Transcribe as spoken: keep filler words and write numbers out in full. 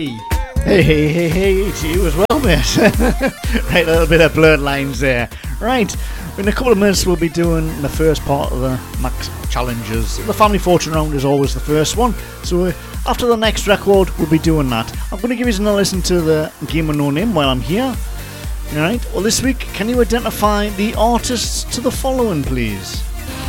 Hey, hey, hey, hey, it's you as well, mate. Right, a little bit of blurred lines there. Right, in a couple of minutes we'll be doing the first part of the Max Challenges. The Family Fortune Round is always the first one, so uh, after the next record we'll be doing that. I'm going to give you another listen to the Game of No Name while I'm here. Alright, well this week, can you identify the artists to the following, please?